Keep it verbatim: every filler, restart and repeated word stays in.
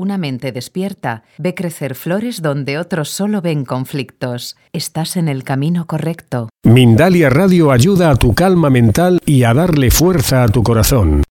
una mente despierta ve crecer flores donde otros solo ven conflictos. Estás en el camino correcto. Mindalia Radio ayuda a tu calma mental y a darle fuerza a tu corazón.